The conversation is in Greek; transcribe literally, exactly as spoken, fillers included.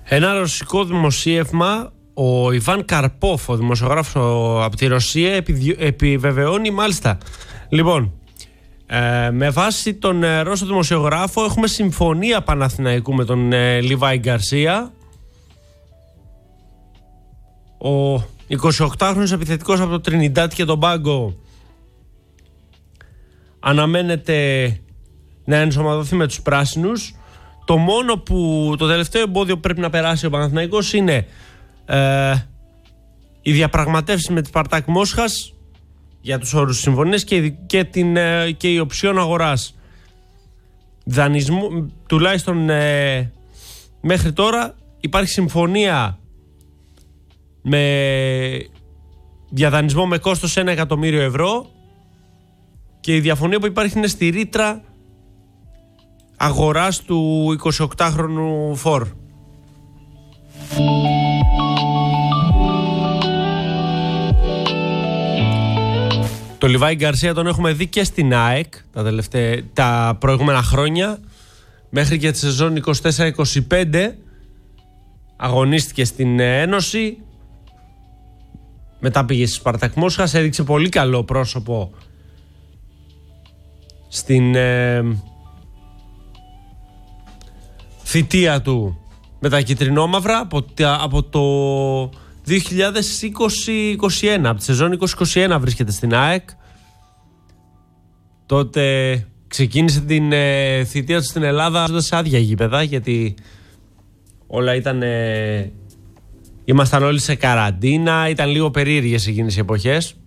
Ένα ρωσικό δημοσίευμα, ο Ιβάν Καρπόφ, ο δημοσιογράφος από τη Ρωσία, επιβεβαιώνει μάλιστα. Λοιπόν, ε, με βάση τον ε, Ρώσο δημοσιογράφο έχουμε συμφωνία Παναθηναϊκού με τον ε, Λιβάη Γκαρσία. Ο εικοσιοκτάχρονος επιθετικός από το Τρινιντάτ και τον Πάγκο αναμένεται να ενσωματωθεί με τους πράσινους. Το μόνο που, το τελευταίο εμπόδιο που πρέπει να περάσει ο Παναθηναϊκός είναι ε, οι διαπραγματεύσεις με τη Σπαρτάκ Μόσχας για τους όρους της συμφωνίας και, και, την, ε, και η οψιόν αγοράς δανεισμού. Τουλάχιστον ε, μέχρι τώρα υπάρχει συμφωνία με διαδανεισμό με κόστος ένα εκατομμύριο ευρώ και η διαφωνία που υπάρχει είναι στη ρήτρα αγοράς του εικοσιοκτάχρονου φορ. Το Λιβάη Γκαρσία τον έχουμε δει και στην ΑΕΚ τα, τελευταία, τα προηγούμενα χρόνια, μέχρι και τη σεζόν είκοσι τέσσερα είκοσι πέντε αγωνίστηκε στην Ένωση, μετά πήγε στη Σπαρτάκ Μόσχας, έδειξε πολύ καλό πρόσωπο στην ε, θητεία του με τα κυτρινόμαυρα από, από το δύο χιλιάδες είκοσι είκοσι ένα, από τη σεζόν είκοσι είκοσι ένα βρίσκεται στην ΑΕΚ. Τότε ξεκίνησε την ε, θητεία του στην Ελλάδα σε άδεια γήπεδα, γιατί όλα ήταν ε, ήμασταν όλοι σε καραντίνα, ήταν λίγο περίεργες εκείνες οι εποχές.